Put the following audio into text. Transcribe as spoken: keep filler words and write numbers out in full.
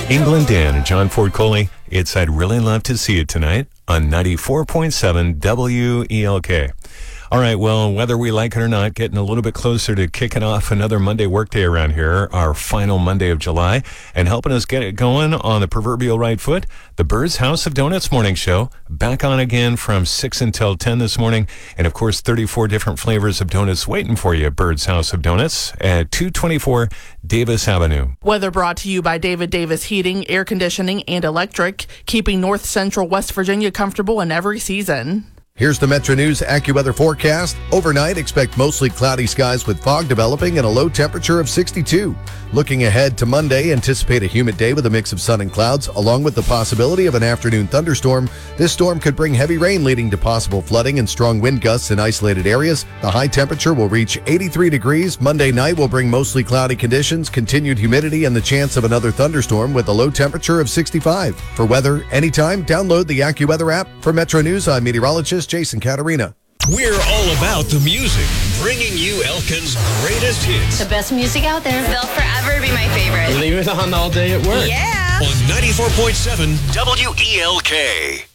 England Dan and John Ford Coley. It's I'd Really Love to See It Tonight on ninety-four point seven W E L K. All right, well, whether we like it or not, getting a little bit closer to kicking off another Monday workday around here, our final Monday of July, and helping us get it going on the proverbial right foot, the Bird's House of Donuts Morning Show, back on again from six until ten this morning, and of course, thirty-four different flavors of donuts waiting for you at Bird's House of Donuts at two twenty-four Davis Avenue. Weather brought to you by David Davis Heating, Air Conditioning, and Electric, keeping North Central West Virginia comfortable in every season. Here's the Metro News AccuWeather forecast. Overnight, expect mostly cloudy skies with fog developing and a low temperature of sixty-two. Looking ahead to Monday, anticipate a humid day with a mix of sun and clouds, along with the possibility of an afternoon thunderstorm. This storm could bring heavy rain, leading to possible flooding and strong wind gusts in isolated areas. The high temperature will reach eighty-three degrees. Monday night will bring mostly cloudy conditions, continued humidity, and the chance of another thunderstorm with a low temperature of sixty-five. For weather anytime, download the AccuWeather app. For Metro News, I'm meteorologist Jason Catarina. We're all about the music, bringing you Elkin's greatest hits. The best music out there. They'll forever be my favorite. Leave it on all day at work. Yeah. On ninety-four point seven W E L K.